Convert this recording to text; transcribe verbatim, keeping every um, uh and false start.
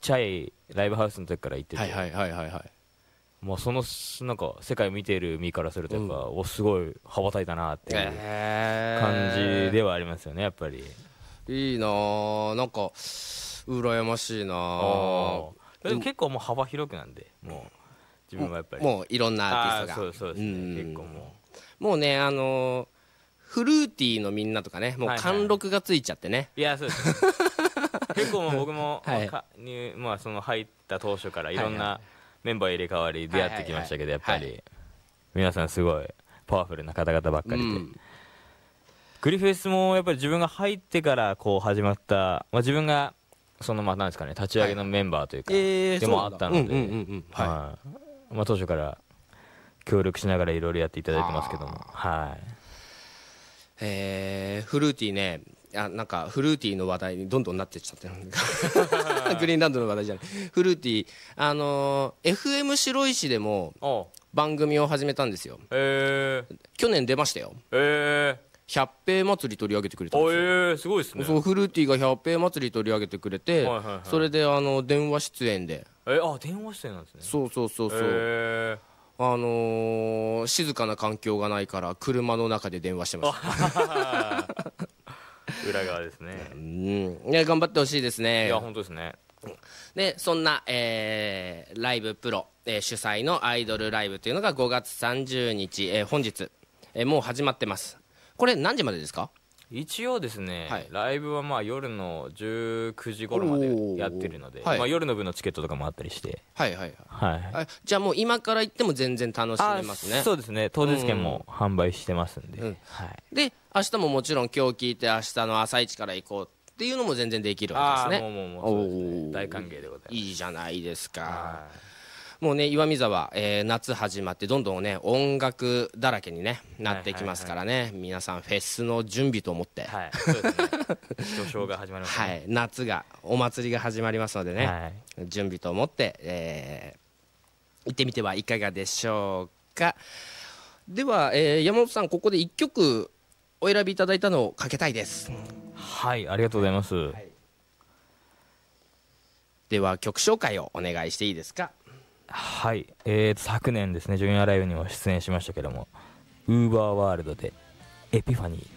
ちゃいライブハウスの時から行ってて、 はいはいはいはいはい。 もうそのなんか世界見てる身からするとやっぱ、うん、おすごい羽ばたいたなっていう感じではありますよねやっぱり。 いいなぁ、なんか羨ましいなぁ。 でも結構もう幅広くなんで、もう自分はやっぱりもういろんなアーティストが。 そうそうですね、うん、結構もうもうね、あのー、フルーティーのみんなとかね、もう貫禄がついちゃってね、 はいはい、いやそうですね結構もう僕も、はい、まあにまあ、その入った当初からいろんなメンバー入れ替わり出会ってきましたけど、やっぱり皆さんすごいパワフルな方々ばっかりで、うん、グリフェスもやっぱり自分が入ってからこう始まった、まあ、自分がそのまあなんですかね、立ち上げのメンバーというか、はい、でもあったので、当初から協力しながらいろいろやっていただいてますけども、はい、 えー、フルーティーね、あ、なんかフルーティーの話題にどんどんなってっちゃってるグリーンランドの話題じゃない、フルーティー、あのー、エフエム 白石でも番組を始めたんですよ。 えー、 去年出ましたよ。 えー、 百平祭り取り上げてくれたんですよ。 えー、すごいですね。 そう、フルーティーが百平祭り取り上げてくれて、はいはいはい、それであの電話出演で、 えー、あ、電話出演なんですね。 そうそうそうそう、 えー、 あのー、静かな環境がないから車の中で電話してました裏側ですね。 うん、いや頑張ってほしいですね。 いや本当ですね。 でそんな、えー、ライブプロ、えー、主催のアイドルライブというのがごがつさんじゅうにち、えー、本日、えー、もう始まってます。これ何時までですか？ 一応ですね、はい、ライブはまあ夜のじゅうくじ頃までやってるので、はい、まあ、夜の部のチケットとかもあったりして、 はいはいはい、はい、じゃあもう今から行っても全然楽しめますね。 そうですね、当日券も販売してますんで、うん、 はい、で明日ももちろん今日聞いて明日の朝一から行こうっていうのも全然できるわけですね。 あもうもうもうそうですね、大歓迎でございます。 いいじゃないですか。もうね、岩見沢、えー、夏始まってどんどんね音楽だらけに、ね、なってきますからね、はいはいはい、皆さんフェスの準備と思って、 はい、そうですね序章が始まりますね、 はい、夏がお祭りが始まりますのでね、 はい、 準備と思って、えー、行ってみてはいかがでしょうか。では、えー、山本さん、ここでいっきょくお選びいただいたのをかけたいです。 はい、ありがとうございます、はい、 では曲紹介をお願いしていいですか？ はい、えー、昨年ですねジュニアライブにも出演しましたけども、ウーバーワールドでエピファニー。